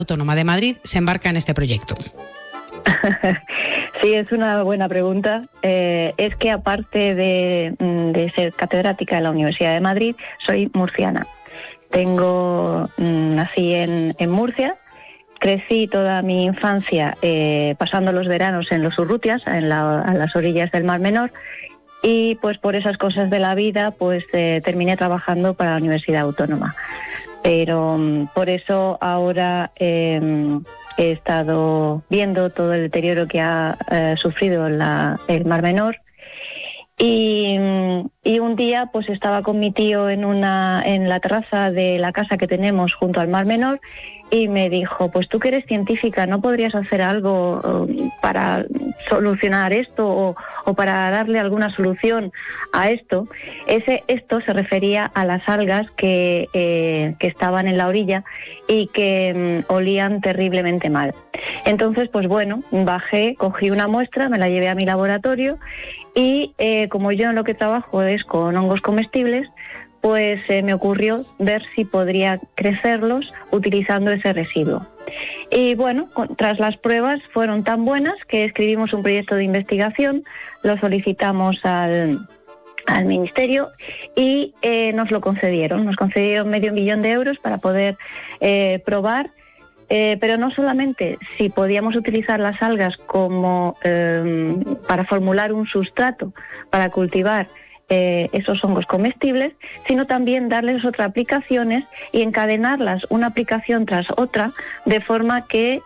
Autónoma de Madrid se embarca en este proyecto? Sí, es una buena pregunta. Es que aparte de ser catedrática de la Universidad de Madrid, soy murciana. Nací en Murcia, crecí toda mi infancia pasando los veranos en los Urrutias, a las orillas del Mar Menor, y pues por esas cosas de la vida pues terminé trabajando para la Universidad Autónoma. Pero por eso ahora he estado viendo todo el deterioro que ha sufrido el Mar Menor. Y un día pues estaba con mi tío en la terraza de la casa que tenemos junto al Mar Menor y me dijo, pues tú que eres científica, ¿no podrías hacer algo para solucionar esto o para darle alguna solución a esto? Esto se refería a las algas que estaban en la orilla y que olían terriblemente mal. Entonces, pues bueno, bajé, cogí una muestra, me la llevé a mi laboratorio y como yo en lo que trabajo es con hongos comestibles, pues me ocurrió ver si podría crecerlos utilizando ese residuo. Y bueno, tras las pruebas fueron tan buenas que escribimos un proyecto de investigación, lo solicitamos al Ministerio y nos lo concedieron. Nos concedieron €500,000 para poder probar, pero no solamente si podíamos utilizar las algas como para formular un sustrato para cultivar esos hongos comestibles, sino también darles otras aplicaciones y encadenarlas una aplicación tras otra, de forma que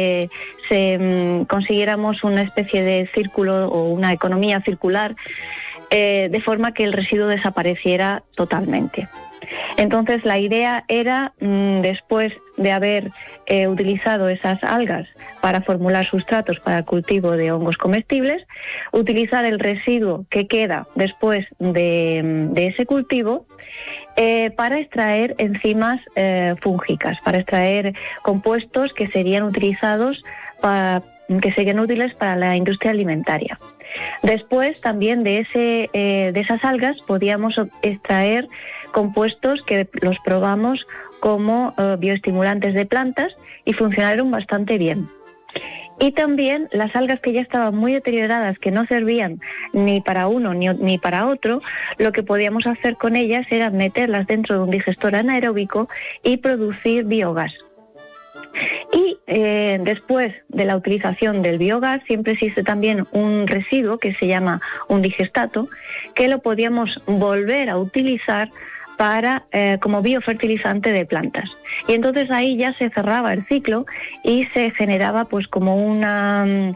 consiguiéramos una especie de círculo o una economía circular, de forma que el residuo desapareciera totalmente. Entonces la idea era, después de haber utilizado esas algas para formular sustratos para el cultivo de hongos comestibles, utilizar el residuo que queda después de ese cultivo para extraer enzimas fúngicas, para extraer compuestos que serían utilizados que serían útiles para la industria alimentaria. Después también de esas algas podíamos extraer compuestos que los probamos como bioestimulantes de plantas y funcionaron bastante bien. Y también las algas que ya estaban muy deterioradas, que no servían ni para uno ni para otro, lo que podíamos hacer con ellas era meterlas dentro de un digestor anaeróbico y producir biogás. Y después de la utilización del biogás siempre existe también un residuo que se llama un digestato, que lo podíamos volver a utilizar como biofertilizante de plantas. Y entonces ahí ya se cerraba el ciclo y se generaba pues como un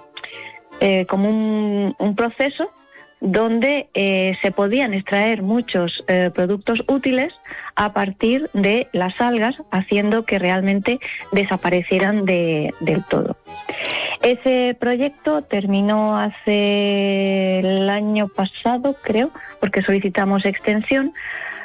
proceso donde se podían extraer muchos productos útiles a partir de las algas, haciendo que realmente desaparecieran del todo. Ese proyecto terminó hace el año pasado, creo, porque solicitamos extensión,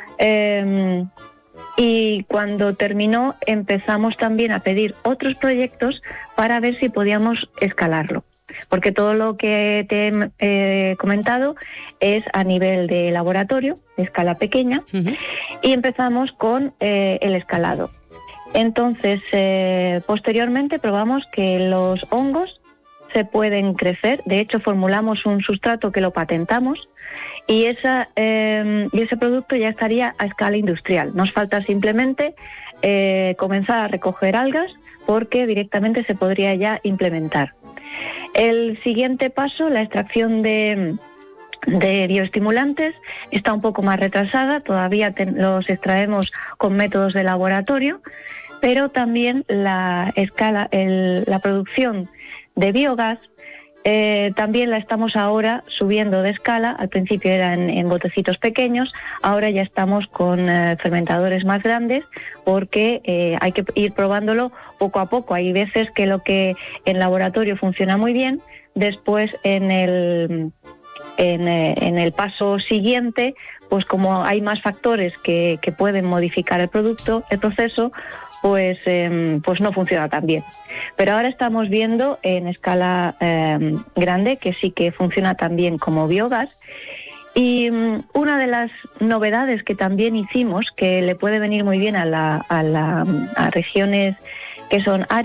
y cuando terminó empezamos también a pedir otros proyectos para ver si podíamos escalarlo. Porque todo lo que te he comentado es a nivel de laboratorio, de escala pequeña, y empezamos con el escalado. Entonces, posteriormente probamos que los hongos se pueden crecer. De hecho, formulamos un sustrato que lo patentamos y ese producto ya estaría a escala industrial. Nos falta simplemente comenzar a recoger algas, porque directamente se podría ya implementar. El siguiente paso, la extracción de bioestimulantes, está un poco más retrasada, todavía los extraemos con métodos de laboratorio, pero también la producción de biogás también la estamos ahora subiendo de escala. Al principio eran en botecitos pequeños, ahora ya estamos con fermentadores más grandes, porque hay que ir probándolo poco a poco. Hay veces que lo que en laboratorio funciona muy bien, después en el paso siguiente, pues como hay más factores que pueden modificar el proceso, pues no funciona tan bien. Pero ahora estamos viendo en escala grande que sí que funciona también como biogás. Y una de las novedades que también hicimos, que le puede venir muy bien a regiones que son áridas,